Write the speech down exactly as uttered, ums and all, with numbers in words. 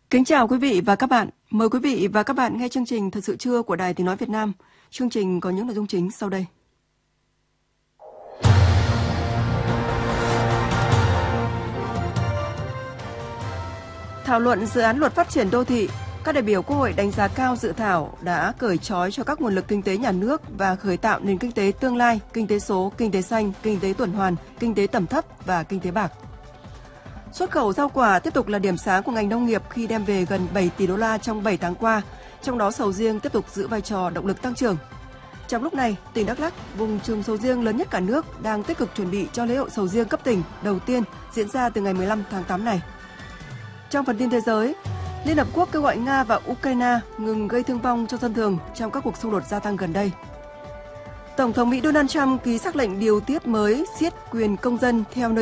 Kính chào quý vị và các bạn. Mời quý vị và các bạn nghe chương trình Thật sự trưa của Đài Tiếng nói Việt Nam. Chương trình có những nội dung chính sau đây. Thảo luận dự án luật phát triển đô thị, các đại biểu Quốc hội đánh giá cao dự thảo đã cởi trói cho các nguồn lực kinh tế nhà nước và khởi tạo nền kinh tế tương lai, kinh tế số, kinh tế xanh, kinh tế tuần hoàn, kinh tế tầm thấp và kinh tế bạc. Xuất khẩu rau quả tiếp tục là điểm sáng của ngành nông nghiệp khi đem về gần bảy tỷ đô la trong bảy tháng qua, trong đó sầu riêng tiếp tục giữ vai trò động lực tăng trưởng. Trong lúc này, tỉnh Đắk Lắk, vùng trồng sầu riêng lớn nhất cả nước, đang tích cực chuẩn bị cho lễ hội sầu riêng cấp tỉnh đầu tiên diễn ra từ ngày mười lăm tháng tám này. Trong phần tin thế giới, Liên Hợp Quốc kêu gọi Nga và Ukraine ngừng gây thương vong cho dân thường trong các cuộc xung đột gia tăng gần đây. Tổng thống Mỹ Donald Trump ký sắc lệnh điều tiết mới siết quyền công dân theo nơi